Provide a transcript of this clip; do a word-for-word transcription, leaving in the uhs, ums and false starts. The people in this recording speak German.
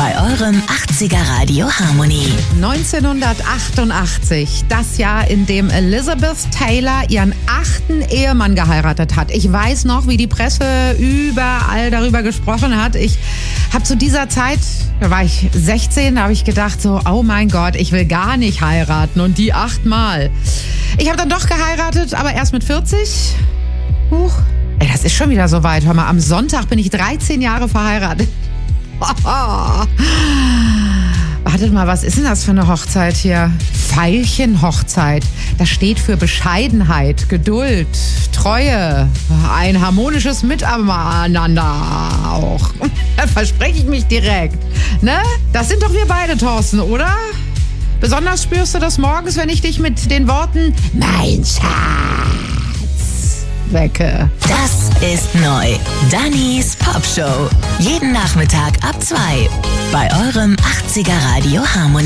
bei eurem achtziger Radio Harmony. neunzehnhundertachtundachtzig, das Jahr, in dem Elizabeth Taylor ihren achten Ehemann geheiratet hat. Ich weiß noch, wie die Presse überall darüber gesprochen hat. Ich habe zu dieser Zeit, da war ich sechzehn, da habe ich gedacht so, oh mein Gott, ich will gar nicht heiraten und die achtmal. Ich habe dann doch geheiratet, aber erst mit vierzig. Huch, ey, das ist schon wieder so weit. Hör mal, am Sonntag bin ich dreizehn Jahre verheiratet. Wartet mal, was ist denn das für eine Hochzeit hier? Veilchenhochzeit. Das steht für Bescheidenheit, Geduld, Treue, ein harmonisches Miteinander auch. Da verspreche ich mich direkt. Ne? Das sind doch wir beide, Thorsten, oder? Besonders spürst du das morgens, wenn ich dich mit den Worten mein Schatz wecke. Das ist neu. Dannys Popshow. Jeden Nachmittag ab zwei. Bei eurem achtziger Radio Harmony.